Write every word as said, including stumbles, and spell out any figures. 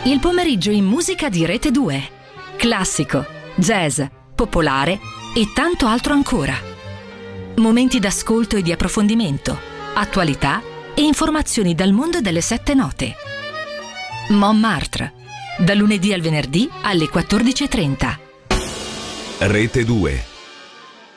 Il pomeriggio in musica di Rete due. Classico, jazz, popolare e tanto altro ancora. Momenti d'ascolto e di approfondimento, attualità e informazioni dal mondo delle sette note. Montmartre, da lunedì al venerdì alle quattordici e trenta. Rete due.